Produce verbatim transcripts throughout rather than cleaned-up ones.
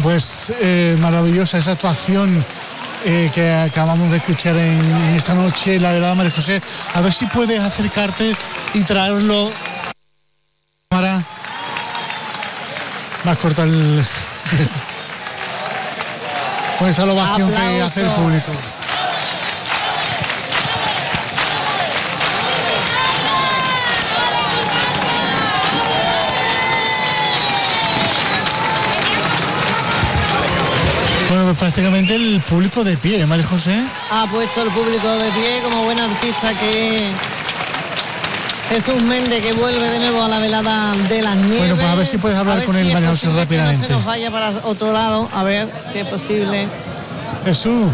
pues eh, maravillosa esa actuación eh, que acabamos de escuchar en, en esta noche, la velada María José. A ver si puedes acercarte y traerlo para más corta el con esa ovación que hace el público. Bueno, pues prácticamente el público de pie, María José. Ha puesto el público de pie como buen artista que Jesús Méndez, que vuelve de nuevo a la velada de las nieves. Bueno, pues a ver si puedes hablar con él, María José, rápidamente. Que no se nos vaya para otro lado, a ver si es posible. Jesús.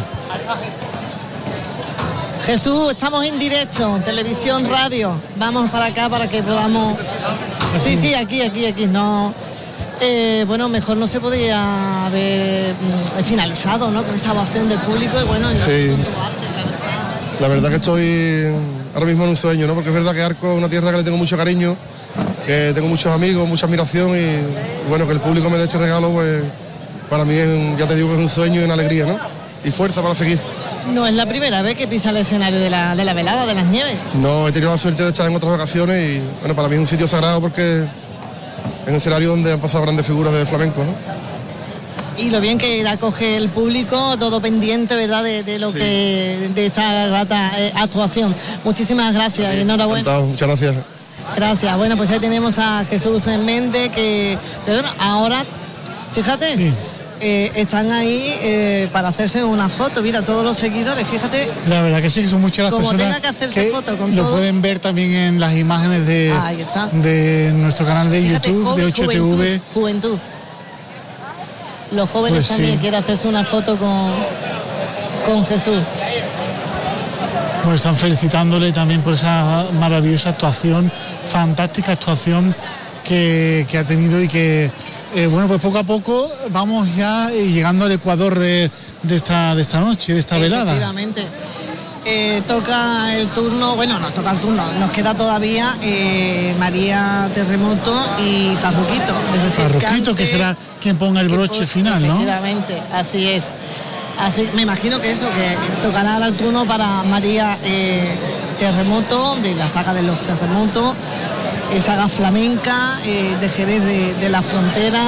Jesús, estamos en directo, televisión, radio. Vamos para acá para que podamos... Sí, sí, aquí, aquí, aquí, no... Eh, bueno, mejor no se podía haber mm, finalizado, ¿no? Con esa ovación del público y bueno, sí. Con tu arte, claro está. La verdad que estoy ahora mismo en un sueño, ¿no? Porque es verdad que Arcos es una tierra que le tengo mucho cariño, que tengo muchos amigos, mucha admiración y bueno, que el público me dé este regalo, pues para mí es un, ya te digo que es un sueño y una alegría, ¿no? Y fuerza para seguir. No es la primera vez que pisa el escenario de la, de la velada de las nieves. No, he tenido la suerte de estar en otras ocasiones y bueno, para mí es un sitio sagrado porque en un escenario donde han pasado grandes figuras del flamenco, ¿no? Y lo bien que acoge el público, todo pendiente, ¿verdad?, de, de lo sí. que de esta grata eh, actuación. Muchísimas gracias, sí, enhorabuena. Encantado, muchas gracias. Gracias. Bueno, pues ahí tenemos a Jesús Méndez, que bueno, ahora, fíjate, sí. eh, están ahí eh, para hacerse una foto. Mira, todos los seguidores, fíjate. La verdad que sí, que son muchas las como personas tenga que hacerse que foto con lo todo. pueden ver también en las imágenes de, de nuestro canal de fíjate, YouTube, joven, de ocho T V. Juventud. juventud. Los jóvenes pues también sí. quieren hacerse una foto con, con Jesús. Bueno, están felicitándole también por esa maravillosa actuación, fantástica actuación que, que ha tenido y que, eh, bueno, pues poco a poco vamos ya eh, llegando al ecuador de, de, esta, de esta noche, de esta velada. Efectivamente. Eh, toca el turno, bueno, no toca el turno, nos queda todavía eh, María Terremoto y Farruquito. Es decir, Farruquito, que será quien ponga el broche final, ¿no? Efectivamente, así es. Así, me imagino que eso, que tocará el turno para María eh, Terremoto, de la saga de los terremotos, eh, saga flamenca, eh, de Jerez de, de la Frontera.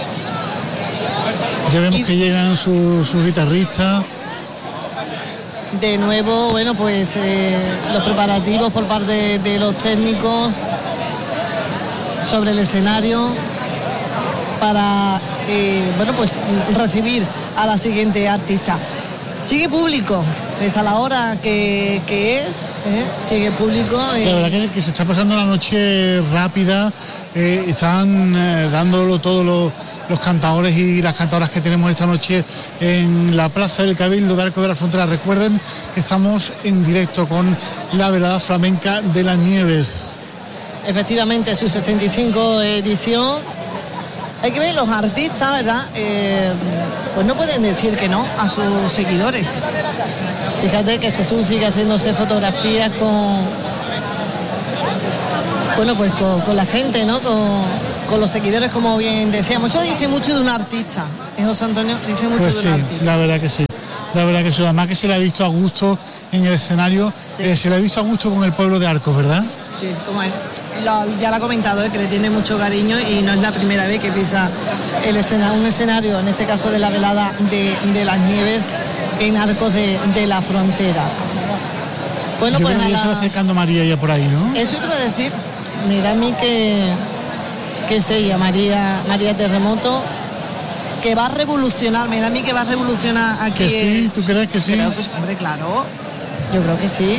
Ya vemos y... que llegan sus su guitarristas. De nuevo, bueno, pues eh, los preparativos por parte de, de los técnicos sobre el escenario para, eh, bueno, pues recibir a la siguiente artista. Sigue público, es a la hora que, que es, ¿eh? sigue público. Eh. La verdad que, que se está pasando la noche rápida, eh, están eh, dándolo todo lo... los cantadores y las cantadoras que tenemos esta noche en la Plaza del Cabildo de Arcos de la Frontera. Recuerden que estamos en directo con la velada flamenca de las nieves. Efectivamente, su sesenta y cinco edición. Hay que ver los artistas, ¿verdad? Eh, pues no pueden decir que no a sus seguidores. Fíjate que Jesús sigue haciéndose fotografías con... Bueno, pues con, con la gente, ¿no? Con... con los seguidores, como bien decíamos. Eso dice mucho de un artista, ¿eh, José Antonio? Dice mucho pues de sí, un artista. La verdad que sí, la verdad que sí. Además que se le ha visto a gusto en el escenario, sí. eh, se le ha visto a gusto con el pueblo de Arcos, ¿verdad? Sí, como es. Lo, ya lo ha comentado, ¿eh? Que le tiene mucho cariño y no es la primera vez que pisa el escenario, un escenario, en este caso de la velada de, de las nieves en Arcos de, de la Frontera. Bueno, Yo pues creo que ya la... se va acercando María ya por ahí, ¿no? Eso iba a decir, me da a mí que... que es ella, María, María Terremoto, que va a revolucionar, me da a mí que va a revolucionar aquí. ¿Que sí? ¿Tú crees que sí? Creo que, hombre, claro, yo creo que sí.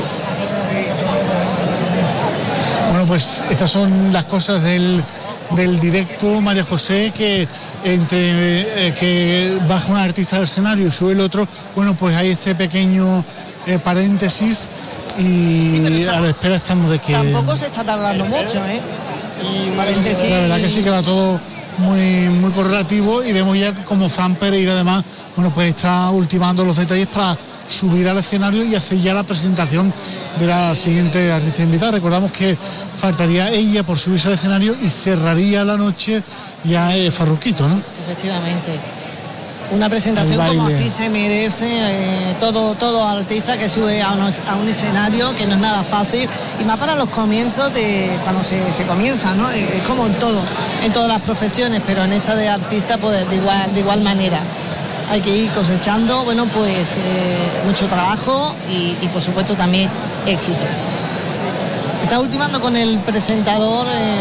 Bueno, pues estas son las cosas del, del directo, María José, que entre eh, que baja un artista del escenario y sube el otro, bueno, pues hay ese pequeño eh, paréntesis y sí, a la espera estamos de que... Tampoco se está tardando mucho, ¿eh? Y paréntesis... La verdad que sí que va todo muy, muy correlativo y vemos ya como Fran Pereira además, bueno, pues está ultimando los detalles para subir al escenario y hacer ya la presentación de la siguiente artista invitada. Recordamos que faltaría ella por subirse al escenario y cerraría la noche ya eh, Farruquito, ¿no? Efectivamente. una presentación como así se merece eh, todo, todo artista que sube a, unos, a un escenario, que no es nada fácil, y más para los comienzos de cuando se, se comienza, ¿no? Es como en todo, en todas las profesiones, pero en esta de artista pues de igual, de igual manera. Hay que ir cosechando, bueno, pues eh, mucho trabajo y, y por supuesto también éxito. Está ultimando con el presentador. Eh...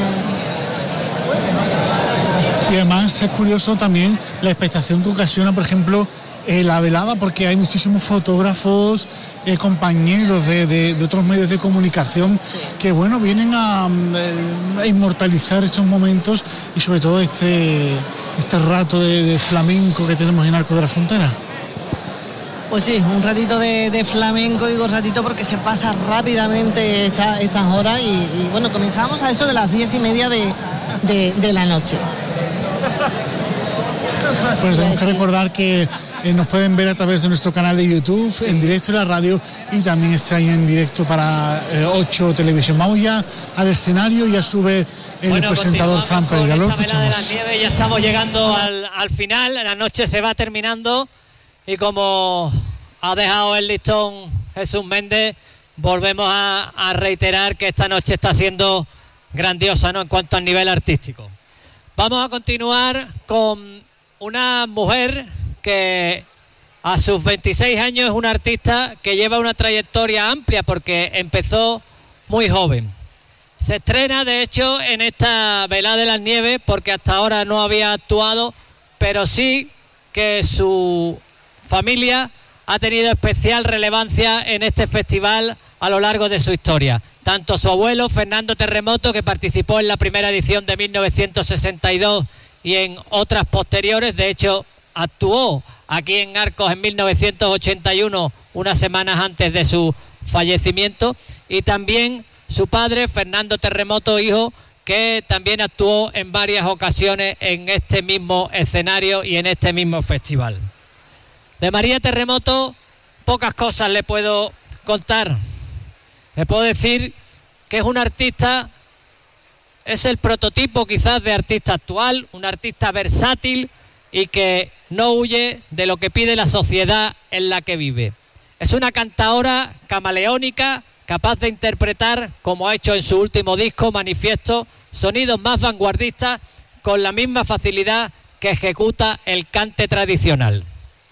Y además es curioso también la expectación que ocasiona, por ejemplo, eh, la velada, porque hay muchísimos fotógrafos, eh, compañeros de, de, de otros medios de comunicación que, bueno, vienen a, eh, a inmortalizar estos momentos y sobre todo este, este rato de, de flamenco que tenemos en Arcos de la Frontera. Pues sí, un ratito de, de flamenco, digo ratito porque se pasa rápidamente esta, estas horas y, y bueno, comenzamos a eso de las diez y media de, de, de la noche. Pues tenemos que recordar que eh, nos pueden ver a través de nuestro canal de YouTube, sí, en directo en la radio, y también este año en directo para eh, ocho Televisión. Vamos ya al escenario, ya sube el bueno, presentador Fran Pereira. Lo escuchamos. De la nieve, ya estamos llegando al, al final, la noche se va terminando y como ha dejado el listón Jesús Méndez, volvemos a, a reiterar que esta noche está siendo grandiosa, ¿no?, en cuanto al nivel artístico. Vamos a continuar con una mujer que a sus veintiséis años es una artista que lleva una trayectoria amplia porque empezó muy joven. Se estrena, de hecho, en esta Velada de las Nieves porque hasta ahora no había actuado, pero sí que su familia ha tenido especial relevancia en este festival a lo largo de su historia. Tanto su abuelo, Fernando Terremoto, que participó en la primera edición de mil novecientos sesenta y dos y en otras posteriores, de hecho actuó aquí en Arcos en mil novecientos ochenta y uno, unas semanas antes de su fallecimiento, y también su padre, Fernando Terremoto, hijo, que también actuó en varias ocasiones en este mismo escenario y en este mismo festival. De María Terremoto pocas cosas le puedo contar. Le puedo decir que es un artista, es el prototipo quizás de artista actual, un artista versátil y que no huye de lo que pide la sociedad en la que vive. Es una cantaora camaleónica, capaz de interpretar, como ha hecho en su último disco, Manifiesto, sonidos más vanguardistas con la misma facilidad que ejecuta el cante tradicional.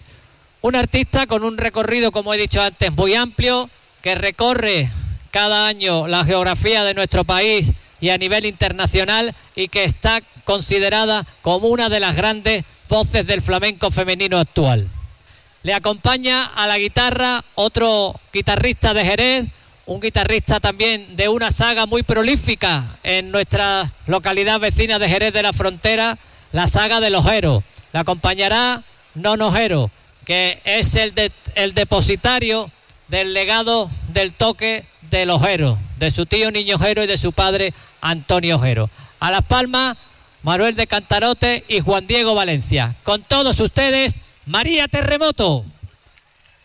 Un artista con un recorrido, como he dicho antes, muy amplio, que recorre cada año la geografía de nuestro país y a nivel internacional y que está considerada como una de las grandes voces del flamenco femenino actual. Le acompaña a la guitarra otro guitarrista de Jerez, un guitarrista también de una saga muy prolífica en nuestra localidad vecina de Jerez de la Frontera, la saga de Los Jeros. Le acompañará Nono Jero, que es el, de, el depositario del legado del toque de Los Jeros, de su tío Niño Jero y de su padre Antonio Jero. A las palmas, Manuel de Cantarote y Juan Diego Valencia. Con todos ustedes, María Terremoto.